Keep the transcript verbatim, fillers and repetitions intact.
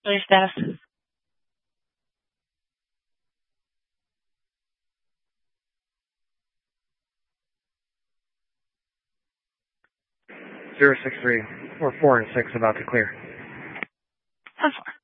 Your status. Zero six three. We're four and six about to clear. ten four.